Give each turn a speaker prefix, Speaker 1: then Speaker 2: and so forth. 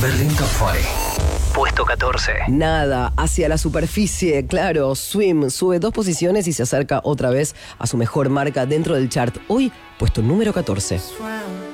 Speaker 1: Berlín Top 40. Puesto 14.
Speaker 2: Nada, hacia la superficie, claro. Swim sube 2 posiciones y se acerca otra vez a su mejor marca dentro del chart. Hoy, puesto número 14.
Speaker 3: Swam